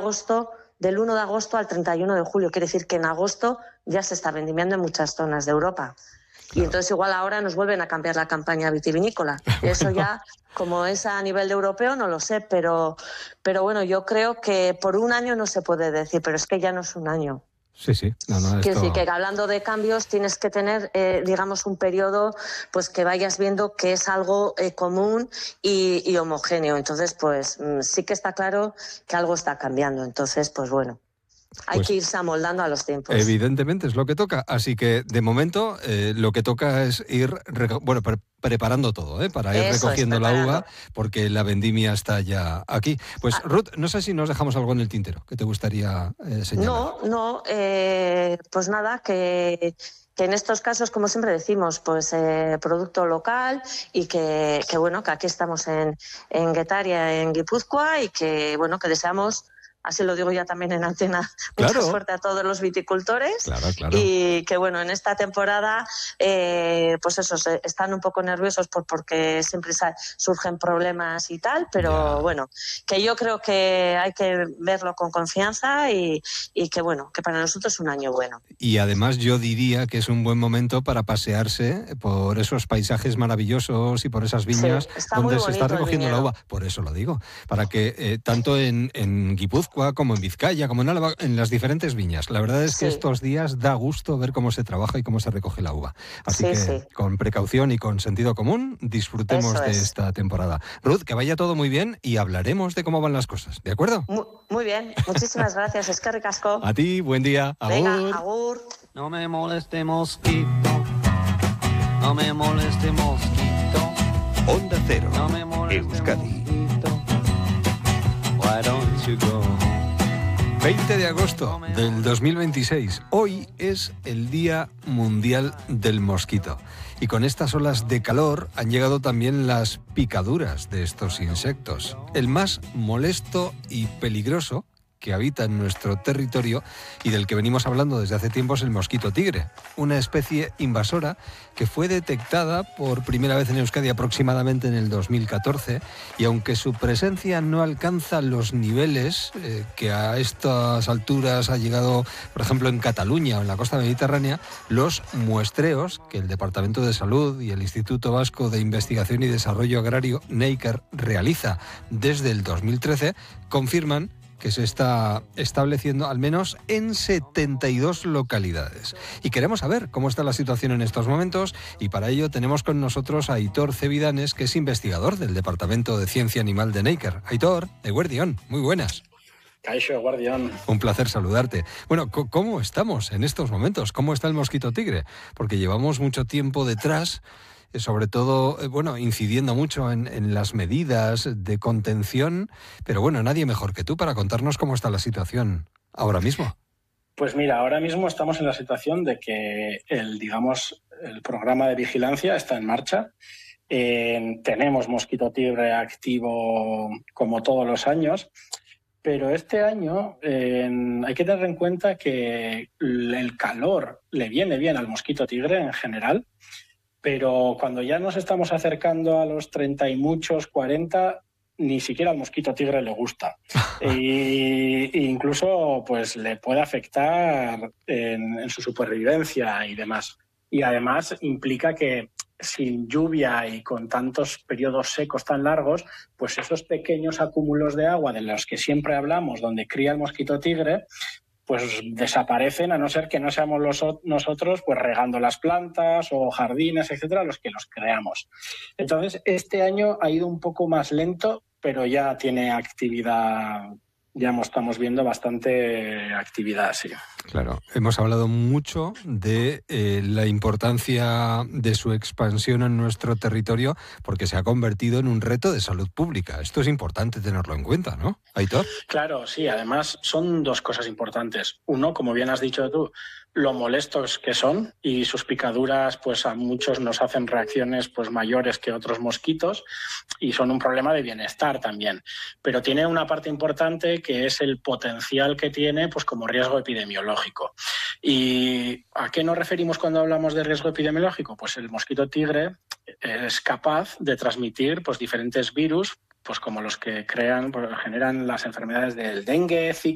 agosto, del 1 de agosto al 31 de julio. Quiere decir que en agosto ya se está vendimiando en muchas zonas de Europa. Claro. Y entonces igual ahora nos vuelven a cambiar la campaña vitivinícola. Bueno. Eso ya, como es a nivel de europeo, no lo sé, pero bueno, yo creo que por un año no se puede decir, pero es que ya no es un año. Sí, sí. Quiero decir que hablando de cambios tienes que tener, digamos, un periodo pues que vayas viendo que es algo común y homogéneo. Entonces, pues sí que está claro que algo está cambiando. Entonces, pues bueno. Hay que irse amoldando a los tiempos. Evidentemente es lo que toca, así que de momento lo que toca es ir preparando todo, para ir recogiendo la uva, porque la vendimia está ya aquí. Pues Ruth, no sé si nos dejamos algo en el tintero que te gustaría señalar. No, pues nada, que en estos casos, como siempre decimos, pues producto local y que bueno, que aquí estamos en Getaria, en Guipúzcoa, y que bueno, que deseamos, así lo digo ya también en antena, mucha suerte a todos los viticultores. Claro. Y que bueno, en esta temporada pues eso, están un poco nerviosos porque siempre surgen problemas y tal, pero bueno, que yo creo que hay que verlo con confianza y que bueno, que para nosotros es un año bueno. Y además yo diría que es un buen momento para pasearse por esos paisajes maravillosos y por esas viñas donde se está recogiendo la uva. Por eso lo digo, para que tanto en Guipúzcoa como en Vizcaya, como en Álava, en las diferentes viñas. La verdad es que estos días da gusto ver cómo se trabaja y cómo se recoge la uva. Así que con precaución y con sentido común, disfrutemos de esta temporada. Ruth, que vaya todo muy bien y hablaremos de cómo van las cosas, ¿de acuerdo? Muy bien, muchísimas gracias, eskerrik asko. A ti, buen día. Agur. Venga, agur. No me moleste mosquito, no me moleste mosquito. Onda Cero, no me moleste Euskadi. Mosquito. Why don't you go? 20 de agosto del 2026. Hoy es el Día Mundial del Mosquito. Y con estas olas de calor han llegado también las picaduras de estos insectos. El más molesto y peligroso que habita en nuestro territorio y del que venimos hablando desde hace tiempo es el mosquito tigre, una especie invasora que fue detectada por primera vez en Euskadi aproximadamente en el 2014, y aunque su presencia no alcanza los niveles que a estas alturas ha llegado, por ejemplo, en Cataluña o en la costa mediterránea, los muestreos que el Departamento de Salud y el Instituto Vasco de Investigación y Desarrollo Agrario, NEICAR, realiza desde el 2013 confirman que se está estableciendo al menos en 72 localidades. Y queremos saber cómo está la situación en estos momentos, y para ello tenemos con nosotros a Aitor Cebidanes, que es investigador del Departamento de Ciencia Animal de NEICAR. Aitor, eguerdión, muy buenas. Caixo, eguerdión. Un placer saludarte. Bueno, ¿cómo estamos en estos momentos? ¿Cómo está el mosquito tigre? Porque llevamos mucho tiempo detrás, sobre todo, incidiendo mucho en las medidas de contención, pero bueno, nadie mejor que tú para contarnos cómo está la situación ahora mismo. Pues mira, ahora mismo estamos en la situación de que el programa de vigilancia está en marcha. Tenemos mosquito tigre activo como todos los años, pero este año hay que tener en cuenta que el calor le viene bien al mosquito tigre en general. Pero cuando ya nos estamos acercando a los 30 y muchos, 40, ni siquiera al mosquito tigre le gusta. E incluso pues, le puede afectar en su supervivencia y demás. Y además implica que sin lluvia y con tantos periodos secos tan largos, pues esos pequeños acúmulos de agua de los que siempre hablamos, donde cría el mosquito tigre, pues desaparecen, a no ser que no seamos nosotros pues regando las plantas o jardines, etcétera, los que los creamos. Entonces, este año ha ido un poco más lento, pero ya tiene actividad, ya estamos viendo bastante actividad, sí. Claro, hemos hablado mucho de la importancia de su expansión en nuestro territorio, porque se ha convertido en un reto de salud pública. Esto es importante tenerlo en cuenta, ¿no, Aitor? Claro, sí, además son dos cosas importantes. Uno, como bien has dicho tú, lo molestos que son, y sus picaduras pues a muchos nos hacen reacciones pues mayores que otros mosquitos, y son un problema de bienestar también. Pero tiene una parte importante que es el potencial que tiene pues como riesgo epidemiológico. ¿Y a qué nos referimos cuando hablamos de riesgo epidemiológico? Pues el mosquito tigre es capaz de transmitir pues diferentes virus, pues como los que generan las enfermedades del dengue, Zika,